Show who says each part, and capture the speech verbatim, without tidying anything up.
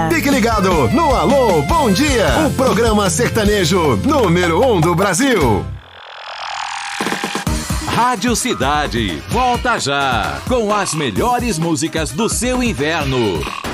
Speaker 1: Fique ligado no Alô Bom Dia, o programa sertanejo número um do Brasil.
Speaker 2: Rádio Cidade, volta já com as melhores músicas do seu inverno.